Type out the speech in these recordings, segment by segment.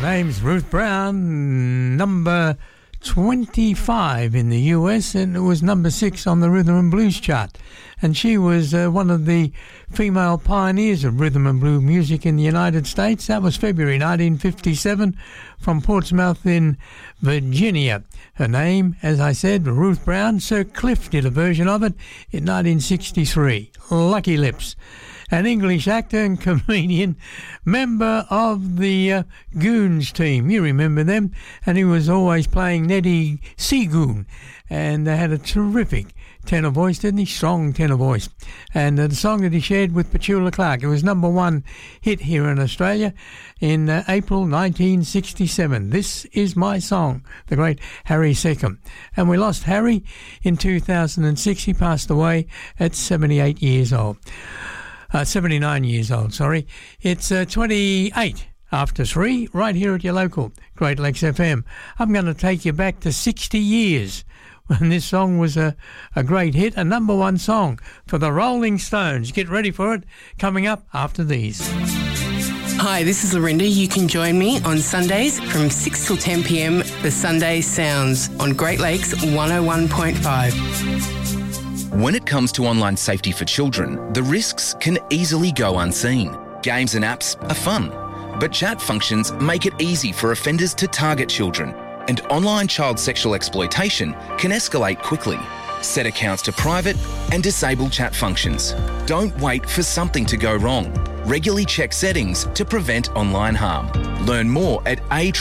name's Ruth Brown, number 25 in the US, and it was number 6 on the Rhythm and Blues chart. And she was one of the female pioneers of rhythm and blues music in the United States. That was February 1957 from Portsmouth in Virginia. Her name, as I said, Ruth Brown. Sir Cliff did a version of it in 1963. Lucky Lips. An English actor and comedian, member of the Goons team. You remember them? And he was always playing Neddy Seagoon. And they had a terrific tenor voice, didn't he? Strong tenor voice. And the song that he shared with Petula Clark, it was number 1 hit here in Australia in April 1967. This Is My Song, the great Harry Secombe. And we lost Harry in 2006. He passed away at 78 years old. 79 years old, sorry. It's 28 after 3, right here at your local Great Lakes FM. I'm going to take you back to 60 years when this song was a great hit, a number 1 song for the Rolling Stones. Get ready for it, coming up after these. Hi, this is Lorinda. You can join me on Sundays from 6 till 10 p.m, The Sunday Sounds on Great Lakes 101.5. When it comes to online safety for children, the risks can easily go unseen. Games and apps are fun, but chat functions make it easy for offenders to target children, and online child sexual exploitation can escalate quickly. Set accounts to private and disable chat functions. Don't wait for something to go wrong. Regularly check settings to prevent online harm. Learn more at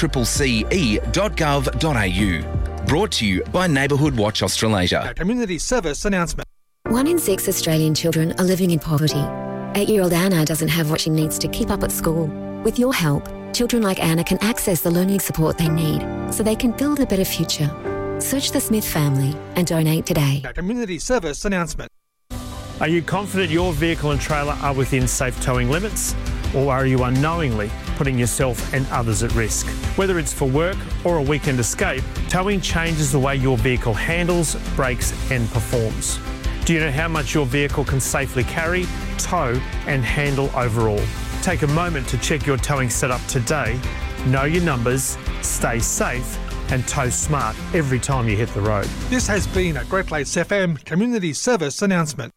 accce.gov.au. Brought to you by Neighbourhood Watch Australasia. A community service announcement. 1 in 6 Australian children are living in poverty. 8-year-old Anna doesn't have what she needs to keep up at school. With your help, children like Anna can access the learning support they need so they can build a better future. Search the Smith family and donate today. A community service announcement. Are you confident your vehicle and trailer are within safe towing limits? Or are you unknowingly putting yourself and others at risk? Whether it's for work or a weekend escape, towing changes the way your vehicle handles, brakes and performs. Do you know how much your vehicle can safely carry, tow and handle overall? Take a moment to check your towing setup today, know your numbers, stay safe and tow smart every time you hit the road. This has been a Great Lakes FM community service announcement.